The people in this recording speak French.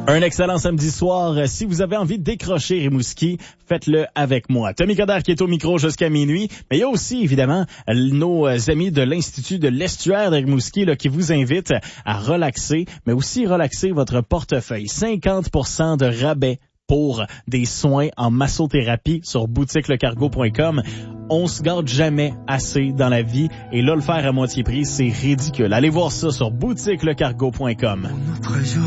Un excellent samedi soir. Si vous avez envie de décrocher Rimouski, faites-le avec moi. Tommy Coderre qui est au micro jusqu'à minuit. Mais il y a aussi, évidemment, nos amis de l'Institut de l'estuaire de Rimouski là, qui vous invitent à relaxer, mais aussi relaxer votre portefeuille. 50% de rabais pour des soins en massothérapie sur boutiquelecargo.com. On se garde jamais assez dans la vie et là, le faire à moitié prix, c'est ridicule. Allez voir ça sur boutiquelecargo.com.